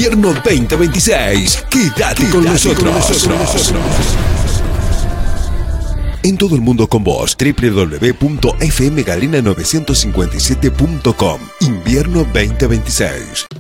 Invierno 2026. Quédate con nosotros. En todo el mundo con vos, www.fmgalena957.com. Invierno 2026.